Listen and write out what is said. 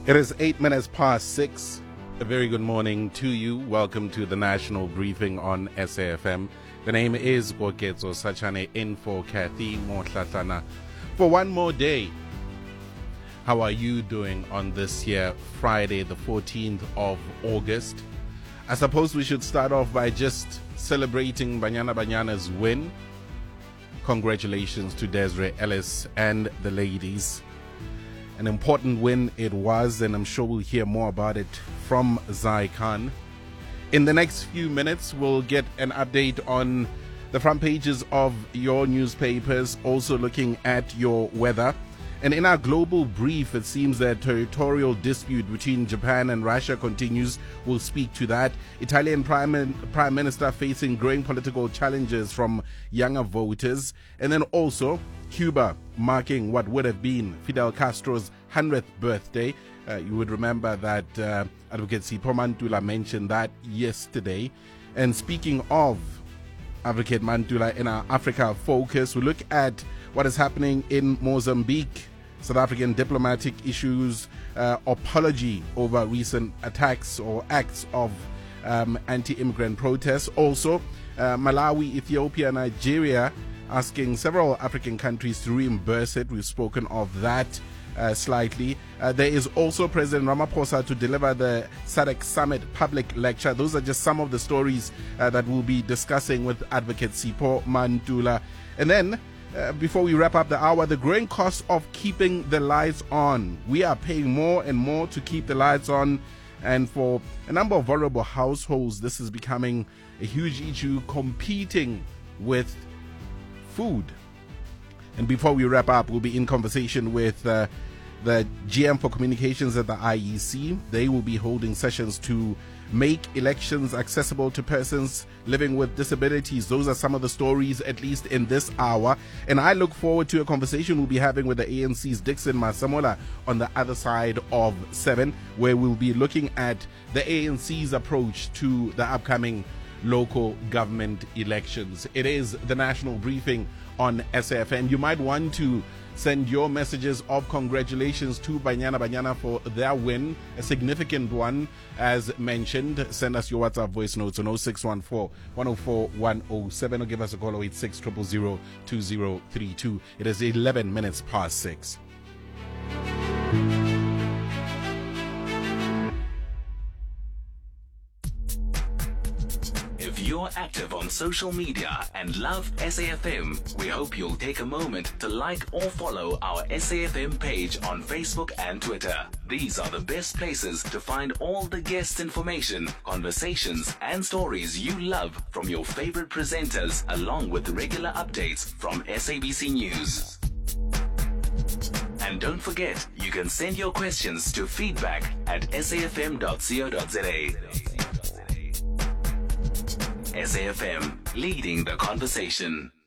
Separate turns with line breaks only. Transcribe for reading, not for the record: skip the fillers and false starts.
It is 8 minutes past 6. A very good morning to you. Welcome to the national briefing on SAFM. The name is Koketso Sachane in for Kathy Motlatlana. For one more day, how are you doing on this here Friday, the 14th of August? I suppose we should start off by just celebrating Banyana Banyana's win. Congratulations to Desiree Ellis and the ladies. An important win it was, and I'm sure we'll hear more about it from Zai Khan. In the next few minutes, we'll get an update on the front pages of your newspapers, also looking at your weather. And in our global brief, it seems that territorial dispute between Japan and Russia continues. We'll speak to that. Italian Prime Minister facing growing political challenges from younger voters. And then also Cuba marking what would have been Fidel Castro's 100th birthday. You would remember that Advocate Sipho Mantula mentioned that yesterday. And speaking of Advocate Mantula, in our Africa Focus, we look at what is happening in Mozambique. South African diplomatic issues, apology over recent attacks or acts of anti-immigrant protests. Also, Malawi, Ethiopia, Nigeria asking several African countries to reimburse it. We've spoken of that slightly. There is also President Ramaphosa to deliver the SADC Summit public lecture. Those are just some of the stories that we'll be discussing with Advocate Sipho Mantula. And then, before we wrap up the hour, the growing cost of keeping the lights on. We are paying more and more to keep the lights on, and for a number of vulnerable households, this is becoming a huge issue, competing with food. And before we wrap up, we'll be in conversation with the GM for Communications at the IEC. They will be holding sessions to make elections accessible to persons living with disabilities. Those are some of the stories, at least in this hour. And I look forward to a conversation we'll be having with the ANC's Dixon Masamola on the other side of 7, where we'll be looking at the ANC's approach to the upcoming local government elections. It is the national briefing on SAFM. You might want to send your messages of congratulations to Banyana Banyana for their win, a significant one, as mentioned. Send us your WhatsApp voice notes on 0614-104-107 or give us a call 086 000 2032. It is 11 minutes past 6.
If you're active on social media and love SAFM, we hope you'll take a moment to like or follow our SAFM page on Facebook and Twitter. These are the best places to find all the guest information, conversations, and stories you love from your favorite presenters, along with regular updates from SABC News. And don't forget, you can send your questions to feedback@safm.co.za. SAFM, leading the conversation.